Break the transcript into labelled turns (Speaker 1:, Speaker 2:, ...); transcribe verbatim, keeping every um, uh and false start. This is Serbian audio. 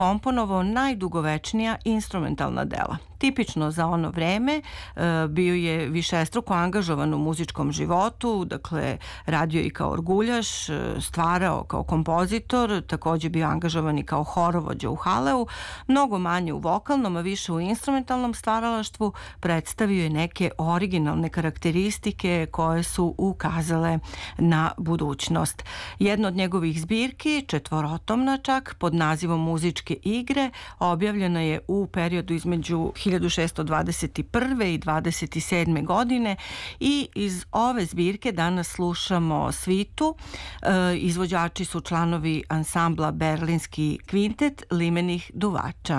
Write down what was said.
Speaker 1: komponovao najdugovečnija instrumentalna dela. Tipično za ono vreme, bio je višestruko angažovan u muzičkom životu, dakle radio i kao orguljaš, stvarao kao kompozitor, takođe bio angažovan i kao horovođa u Haleu, mnogo manje u vokalnom, a više u instrumentalnom stvaralaštvu, predstavio je neke originalne karakteristike koje su ukazale na budućnost. Jedna od njegovih zbirki, četvorotomna čak, pod nazivom Muzičke igre, objavljena je u periodu između hiljadu šessto dvadeset prve i dvadeset sedme godine i iz ove zbirke danas slušamo svitu. E, izvođači su članovi ansambla Berlinski kvintet limenih duvača.